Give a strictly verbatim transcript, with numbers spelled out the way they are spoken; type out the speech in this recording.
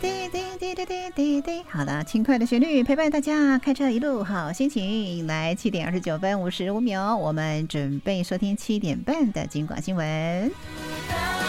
滴滴滴滴滴滴滴，好的，轻快的旋律陪伴大家开车一路好心情。来，七点二十九分五十五秒，我们准备收听七点半的金广新闻。